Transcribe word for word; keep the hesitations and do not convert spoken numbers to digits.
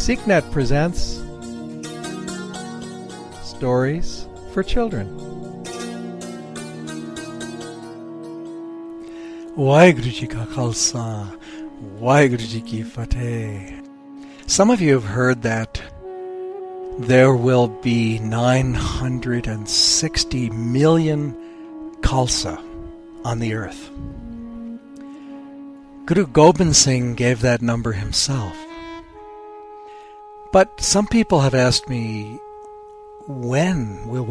SeekNet presents Stories for Children. Waheguru Ji Ka Khalsa, Waheguru Ji Ki Fateh. Some of you have heard that there will be nine hundred sixty million Khalsa on the earth. Guru Gobind Singh gave that number himself. But some people have asked me, when will